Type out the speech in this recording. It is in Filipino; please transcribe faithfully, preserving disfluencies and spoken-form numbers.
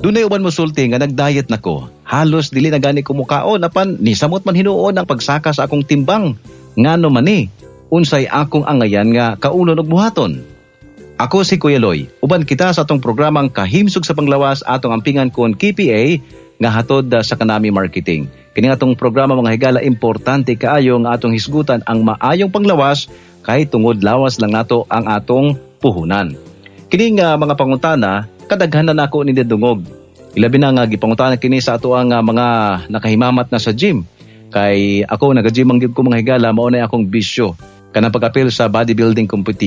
Dunay uban mosulti nga nagdiet nako. Halos dili na gani ko mukaon apan ni samot man hinuon ang pagsaka sa akong timbang. Ngano man ni, unsay akong angayan nga kaunon og buhaton. Ako si Kuya Loy. Uban kita sa atong programang Kahimsog sa Panglawas atong ampingan kon K P A nga hatod sa Kanami Marketing. Kini atong programa mga higala importante kaayo nga atong hisgutan ang maayong panglawas kay tungod lawas lang nato ang atong puhunan. Kini nga mga pangutana kadaghanan nako ni dungog. Ilabi na nga gipangutana kini sa ato ang uh, mga nakahimamat na sa gym. Kay ako naga-gym ang gid ko mga higala mao na akong bisyo kanang pag-apil sa bodybuilding competition.